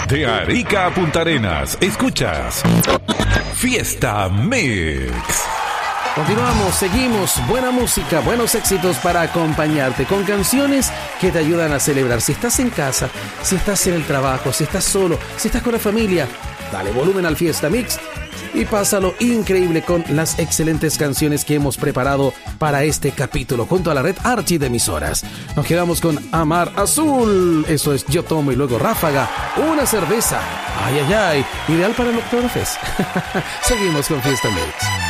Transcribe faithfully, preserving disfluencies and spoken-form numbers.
De Arica a Punta Arenas, escuchas Fiesta Mix. Continuamos, seguimos, buena música, buenos éxitos para acompañarte con canciones que te ayudan a celebrar. Si estás en casa, si estás en el trabajo, si estás solo, si estás con la familia, dale volumen al Fiesta Mix y pásalo increíble con las excelentes canciones que hemos preparado para este capítulo junto a la red Archie de emisoras. Nos quedamos con Amar Azul, eso es Yo Tomo y luego Ráfaga, una cerveza, ay ay ay, ideal para el Oktoberfest. Seguimos con Fiesta Mix.